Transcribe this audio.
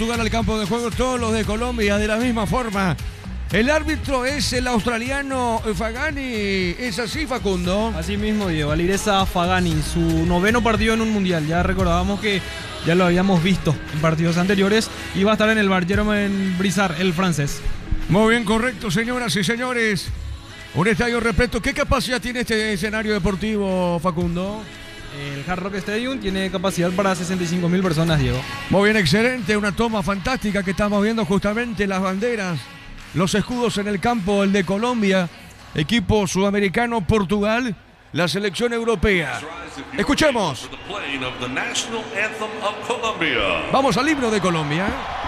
Jugar al campo de juego todos los de Colombia de la misma forma. El árbitro es el australiano Fagani. ¿Es así, Facundo? Así mismo, Diego. Alireza Fagani, su 9º partido en un mundial. Ya recordábamos que ya lo habíamos visto en partidos anteriores. Y va a estar en el bar Jerome Brizard, el francés. Muy bien, correcto, señoras y señores. Un estadio repleto. ¿Qué capacidad tiene este escenario deportivo, Facundo? El Hard Rock Stadium tiene capacidad para 65.000 personas, Diego. Muy bien, excelente. Una toma fantástica que estamos viendo justamente las banderas, los escudos en el campo, el de Colombia, equipo sudamericano, Portugal, la selección europea. Escuchemos. Vamos al himno de Colombia.